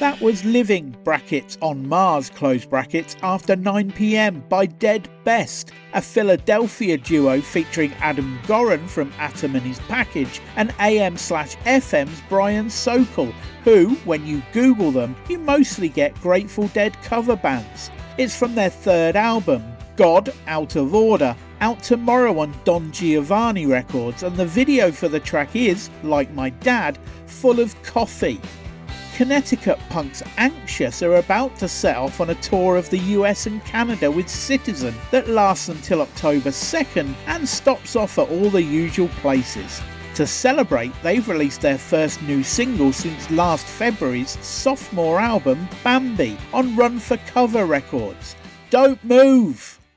That was Living (on Mars) after 9 p.m. by Dead Best, a Philadelphia duo featuring Adam Goran from Atom and His Package and AM/FM's Brian Sokol, who, when you Google them, you mostly get Grateful Dead cover bands. It's from their third album, God Out of Order, out tomorrow on Don Giovanni Records, and the video for the track is, like my dad, full of coffee. Connecticut punks Anxious are about to set off on a tour of the US and Canada with Citizen that lasts until October 2nd and stops off at all the usual places. To celebrate, they've released their first new single since last February's sophomore album, Bambi, on Run for Cover Records. Don't move!